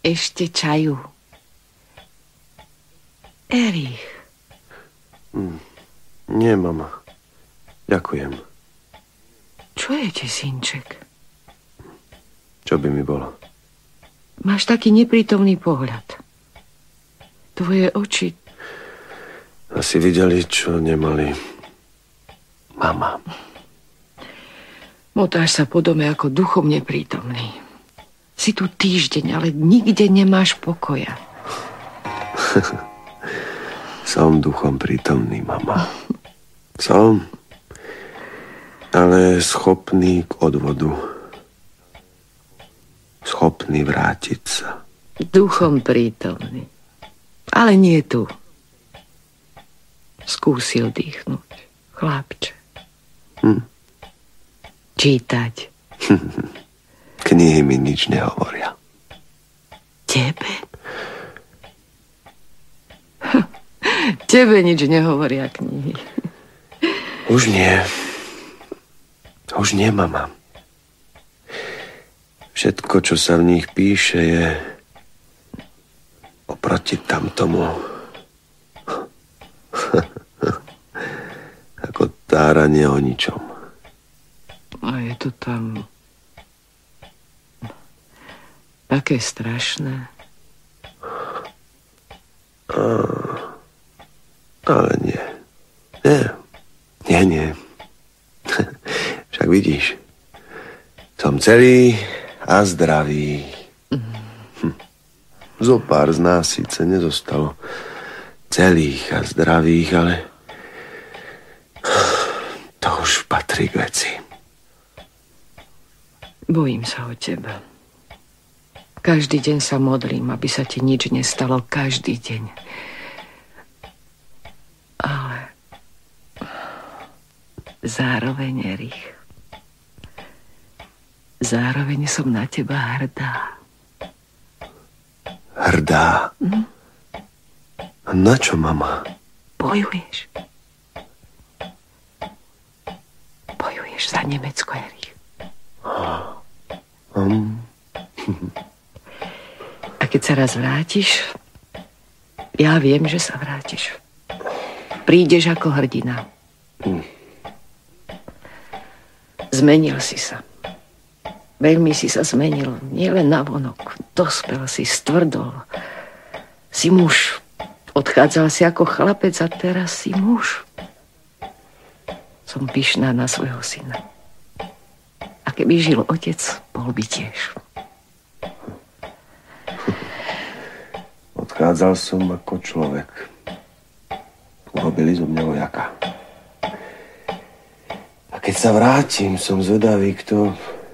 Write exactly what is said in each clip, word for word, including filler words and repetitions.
Ešte čaju. Erich. Mm, nie, mama. Ďakujem. Čo je ti, synček? Čo by mi bolo? Máš taký neprítomný pohľad. Tvoje oči... Asi videli, čo nemali. Mama. Motáš sa po dome ako duchom neprítomný. Si tu týždeň, ale nikde nemáš pokoja. Som duchom prítomný, mama. Som, ale schopný k odvodu. Schopný vrátiť sa. Duchom prítomný. Ale nie tu. Skúsi oddychnúť, chlapče. Hm. Čítať. Knihy mi nič nehovoria. Tebe? Tebe nič nehovoria knihy. Už nie. Už nie, mama. Všetko, čo sa v nich píše, je oproti tamtomu ako táranie o ničom. A je to tam také strašné. A, ale nie. Nie. Nie, nie. Však vidíš, som celý a zdravý. Hm. Zo pár z nás síce nezostalo celých a zdravých, ale to už patrí k veci. Bojím sa o teba. Každý deň sa modlím, aby sa ti nič nestalo. Každý deň. Ale zároveň, Erich, zároveň som na teba hrdá. Hrdá? Hm? A na čo, mama? Bojuješ. Bojuješ za Nemecko, Erich. Um. A keď sa raz vrátiš, ja viem, že sa vrátiš. Prídeš ako hrdina. Hm. Zmenil si sa. Veľmi si sa zmenil. Nielen navonok. Dospel si, stvrdol. Si muž. Odchádzal si ako chlapec a teraz si muž. Som pyšná na svojho syna. A keby žil otec, bol by tiež. Odchádzal som ako človek. Urobili zo mňa vojaka. A keď sa vrátim, som zvedavý, kto...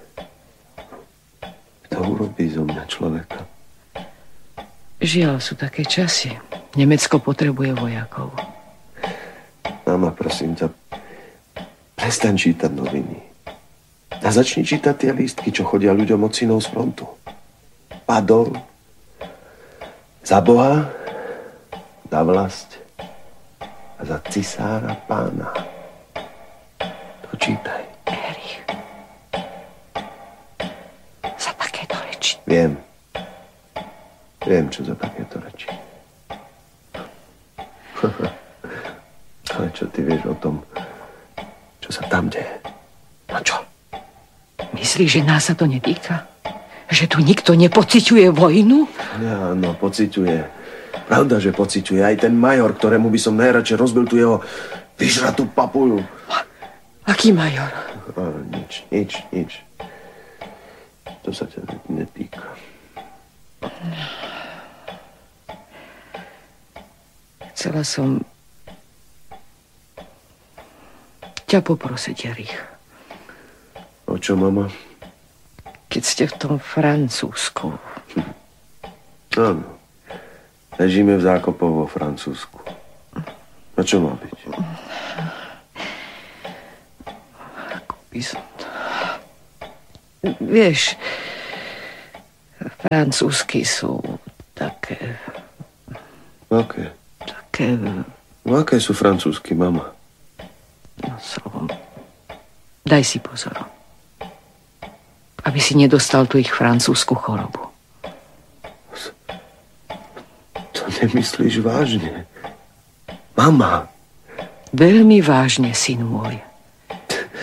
kto urobí zo mňa človeka. Žiaľ, sú také časy. Nemecko potrebuje vojakov. Mama, prosím ťa, prestaň čítať noviny. A začni čítať tie lístky, čo chodia ľuďom od synov z frontu. Padol za Boha, za vlast a za cisára pána. To čítaj. Erich, za takéto reči. Viem. Viem, čo za takéto reči. Ale čo ty vieš o tom, čo sa tam deje? No čo? Myslíš, že nás sa to netýka? Že tu nikto nepociťuje vojnu? Ja, no, pociťuje. Pravda, že pociťuje. Aj ten major, ktorému by som najradšej rozbil tu jeho vyžratú papuľu. Aký major? A, nič, nič, nič. To sa ťa netýka. Chcela som ťa poprosiť, Erich. O čo, mama? Keď ste v tom Francúzsku. Hm. Áno. Ležíme v zákopoch vo Francúzsku. A čo má byť? Ako by som to... Vieš, francúzsky sú také... Aké? Také... No, aké sú francúzsky, mama? No, slovom. Daj si pozor. Aby si nedostal tu ich francúzsku chorobu. nemyslíš vážne? Mama. Veľmi vážne, syn môj.